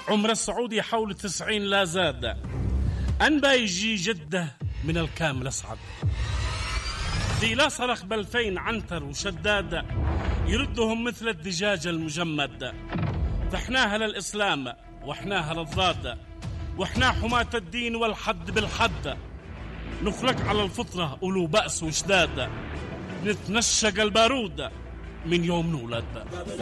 عمر السعودي حول 90 لا زاد، أنبا يجي جده من الكامل أصعد. ذي لا صرخ بلفين عنتر وشداد، يردهم مثل الدجاج المجمد. فاحناها للإسلام واحناها للضاد، واحنا حماة الدين والحد بالحد. نخلق على الفطرة أولو بأس وشداد، نتنشق البارود من يوم نولد.